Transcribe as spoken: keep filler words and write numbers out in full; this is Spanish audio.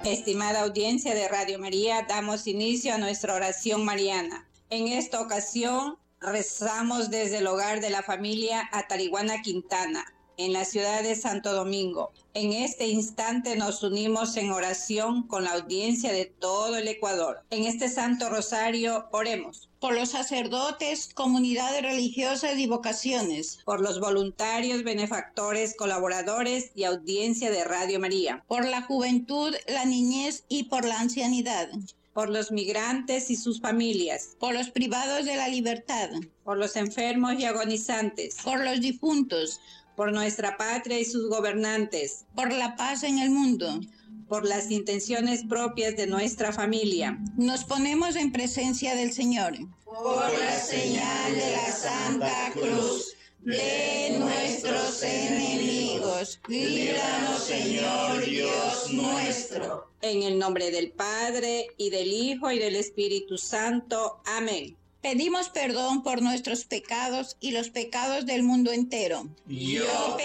Estimada audiencia de Radio María, damos inicio a nuestra oración mariana. En esta ocasión rezamos desde el hogar de la familia Atariguana Quintana, en la ciudad de Santo Domingo. En este instante nos unimos en oración con la audiencia de todo el Ecuador. En este Santo Rosario oremos. Por los sacerdotes, comunidades religiosas y vocaciones. Por los voluntarios, benefactores, colaboradores y audiencia de Radio María. Por la juventud, la niñez y por la ancianidad. Por los migrantes y sus familias. Por los privados de la libertad. Por los enfermos y agonizantes. Por los difuntos. Por nuestra patria y sus gobernantes. Por la paz en el mundo. Por las intenciones propias de nuestra familia. Nos ponemos en presencia del Señor. Por la señal de la Santa Cruz de nuestros enemigos, líbranos, Señor Dios nuestro. En el nombre del Padre, y del Hijo, y del Espíritu Santo. Amén. Pedimos perdón por nuestros pecados y los pecados del mundo entero. Yo